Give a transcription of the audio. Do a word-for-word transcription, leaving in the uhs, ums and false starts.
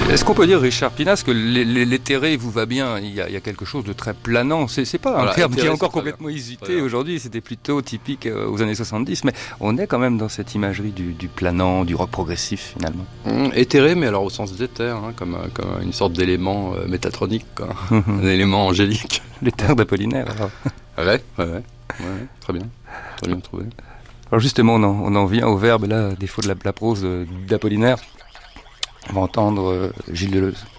Est-ce qu'on peut dire, Richard Pinas, que l'éthéré vous va bien? Il y, a, il y a quelque chose de très planant. C'est, c'est pas un voilà, terme éthéré, qui est encore complètement usité aujourd'hui. C'était plutôt typique euh, aux années soixante-dix. Mais on est quand même dans cette imagerie du, du planant, du rock progressif, finalement. Mmh, éthéré, mais alors au sens d'éther, hein, comme, comme une sorte d'élément euh, métatronique, quoi. Un élément angélique. L'éther d'Apollinaire, alors. Ouais, ouais, ouais, ouais, ouais, très bien. Très bien trouvé. Alors justement, on en, on en vient au verbe, là, à défaut de la, la prose d'Apollinaire. On va entendre euh, Gilles Deleuze.